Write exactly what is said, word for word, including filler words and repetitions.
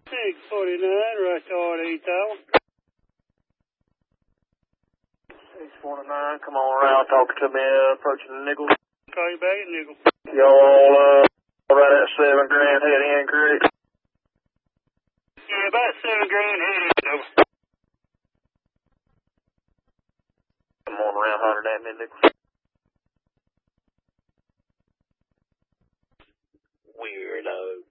six forty-nine, rush to order eight tower. six forty-nine, come on around, talking to me, uh, approaching the nickel. Call you back at nickel. Y'all, uh, right at seven grand head in, correct? Yeah, about seven grand head in, over. Come on around, hundred at me, nickel. Weirdo.